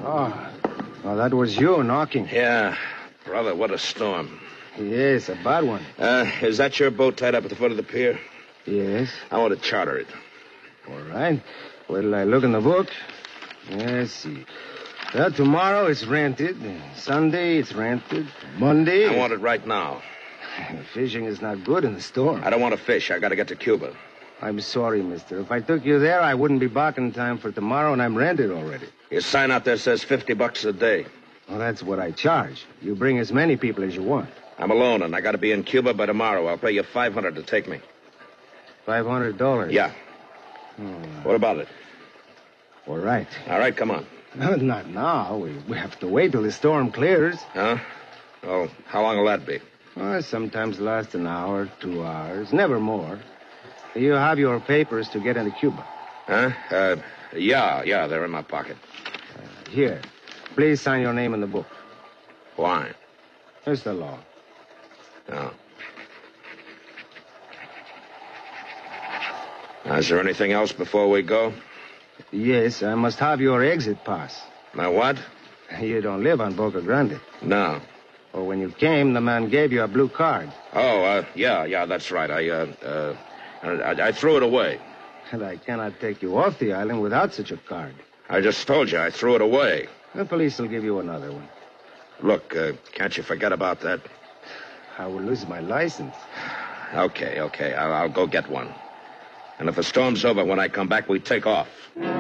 Oh, that was you knocking. Yeah. Brother, what a storm. Yes, a bad one. Is that your boat tied up at the foot of the pier? Yes. I want to charter it. All right. Wait till I look in the book. Let's see. Well, tomorrow it's rented. Sunday it's rented. Monday... I want it right now. Fishing is not good in the storm. I don't want to fish. I got to get to Cuba. I'm sorry, mister. If I took you there, I wouldn't be back in time for tomorrow, and I'm rented already. Your sign out there says $50 a day. Well, that's what I charge. You bring as many people as you want. I'm alone, and I got to be in Cuba by tomorrow. I'll pay you $500 to take me. $500? Yeah. What about it? All right. All right, come on. No, not now. We have to wait till the storm clears. Huh? Oh, how long will that be? Sometimes lasts an hour, 2 hours, never more. You have your papers to get into Cuba. Huh? Yeah, they're in my pocket. Here. Please sign your name in the book. Why? It's the law. Oh. Is there anything else before we go? Yes, I must have your exit pass. My what? You don't live on Boca Grande. No. Well, when you came, the man gave you a blue card. Oh, yeah, that's right. I threw it away. And I cannot take you off the island without such a card. I just told you I threw it away. The police will give you another one. Look, can't you forget about that? I will lose my license. Okay. I'll go get one. And if the storm's over, when I come back, we take off.